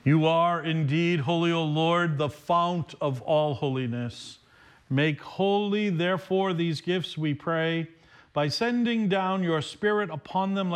You are indeed holy, O Lord, the fount of all holiness. Make holy, therefore, these gifts, we pray, by sending down your Spirit upon them